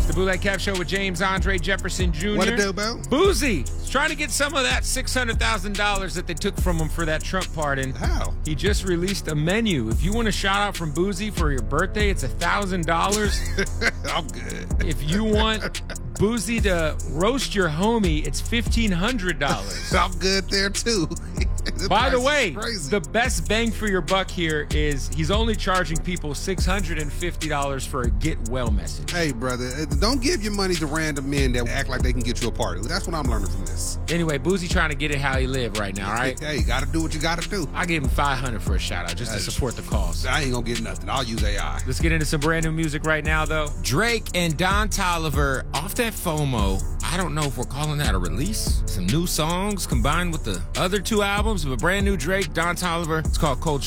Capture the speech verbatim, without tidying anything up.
The Bootleg Kev Show with James Andre Jefferson Junior What it do, Bo? Boozy is trying to get some of that six hundred thousand dollars that they took from him for that Trump pardon. How? He just released a menu. If you want a shout out from Boozy for your birthday, it's one thousand dollars. I'm good. If you want Boozy to roast your homie, it's fifteen hundred dollars. I'm good there, too. By the way, the best bang for your buck here is he's only charging people six hundred fifty dollars for a get well message. Hey, brother, don't give your money to random men that act like they can get you a party. That's what I'm learning from this. Anyway, Boozy trying to get it how he live right now, all right? Hey, you got to do what you got to do. I gave him five hundred dollars for a shout out just to support the cause. I ain't going to get nothing. I'll use A I. Let's get into some brand new music right now, though. Drake and Don Toliver off that FOMO. I don't know if we're calling that a release. Some new songs combined with the other two albums of a brand new Drake, Don Toliver. It's called Cold